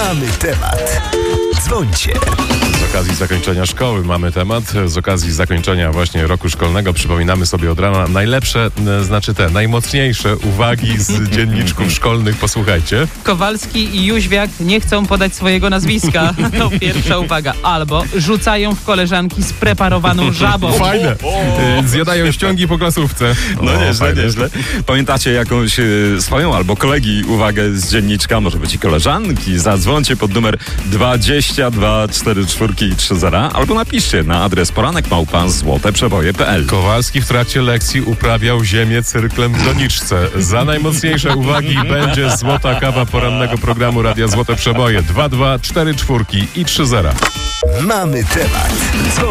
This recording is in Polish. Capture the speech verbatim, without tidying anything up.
Mamy temat. Dzwońcie. Z okazji zakończenia szkoły mamy temat. Z okazji zakończenia właśnie roku szkolnego przypominamy sobie od rana najlepsze, e, znaczy te najmocniejsze uwagi z dzienniczków szkolnych. Posłuchajcie. Kowalski i Jóźwiak nie chcą podać swojego nazwiska. To pierwsza uwaga. Albo rzucają w koleżanki spreparowaną żabą. Fajne. E, Zjadają ściągi po klasówce. No O, nieźle, fajne. nieźle. Pamiętacie jakąś e, swoją albo kolegi uwagę z dzienniczka, może być i koleżanki? Zadzwońcie pod numer dwadzieścia dwa cztery cztery trzy zero albo napiszcie na adres poranek małpa złote przeboje kropka p l. Kowalski w trakcie lekcji uprawiał ziemię cyrklem w doniczce. Za najmocniejsze uwagi będzie złota kawa porannego programu Radia Złote Przeboje. dwa dwa cztery cztery i trzy zero. Mamy temat.